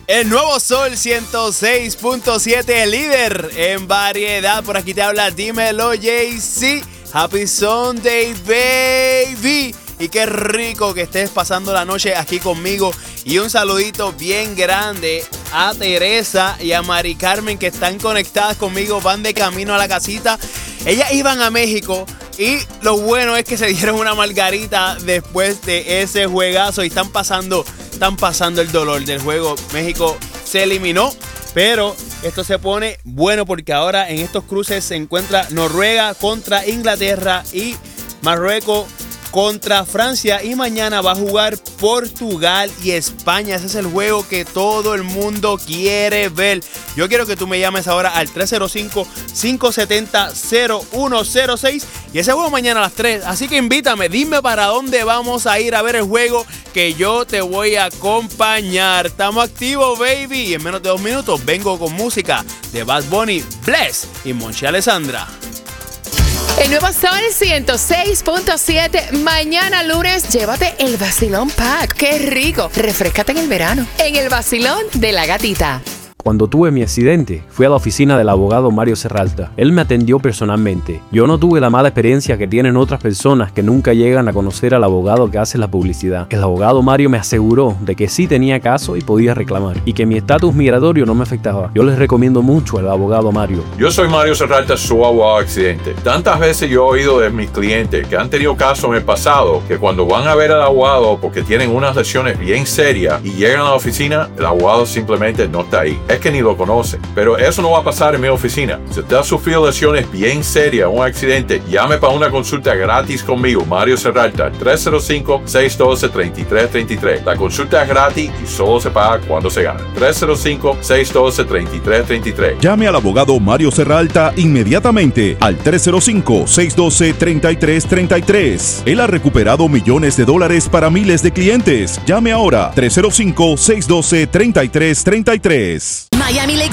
El nuevo Sol 106.7, líder en variedad. Por aquí te habla, dímelo, JC. Happy Sunday, baby. Y qué rico que estés pasando la noche aquí conmigo. Y un saludito bien grande a Teresa y a Mari Carmen, que están conectadas conmigo, van de camino a la casita. Ellas iban a México y lo bueno es que se dieron una margarita después de ese juegazo y están pasando el dolor del juego. México se eliminó, pero esto se pone bueno porque ahora en estos cruces se encuentra Noruega contra Inglaterra y Marruecos contra Francia, y mañana va a jugar Portugal y España. Ese es el juego que todo el mundo quiere ver. Yo quiero que tú me llames ahora al 305-570-0106 y ese juego mañana a las 3. Así que invítame, dime para dónde vamos a ir a ver el juego, que yo te voy a acompañar. Estamos activos, baby, y en menos de 2 minutos vengo con música de Bad Bunny, Bless y Monchi Alessandra. El nuevo Sol 106.7. Mañana lunes, llévate el Vacilón Pack. ¡Qué rico! Refréscate en el verano. En el Vacilón de la Gatita. Cuando tuve mi accidente, fui a la oficina del abogado Mario Serralta. Él me atendió personalmente. Yo no tuve la mala experiencia que tienen otras personas que nunca llegan a conocer al abogado que hace la publicidad. El abogado Mario me aseguró de que sí tenía caso y podía reclamar, y que mi estatus migratorio no me afectaba. Yo les recomiendo mucho al abogado Mario. Yo soy Mario Serralta, su abogado de accidente. Tantas veces yo he oído de mis clientes que han tenido casos en el pasado, que cuando van a ver al abogado porque tienen unas lesiones bien serias y llegan a la oficina, el abogado simplemente no está ahí. Es que ni lo conoce. Pero eso no va a pasar en mi oficina. Si usted ha sufrido lesiones bien serias, un accidente, llame para una consulta gratis conmigo, Mario Serralta, 305-612-3333. La consulta es gratis y solo se paga cuando se gana. 305-612-3333. Llame al abogado Mario Serralta inmediatamente al 305-612-3333. Él ha recuperado millones de dólares para miles de clientes. Llame ahora, 305-612-3333. Miami Lakes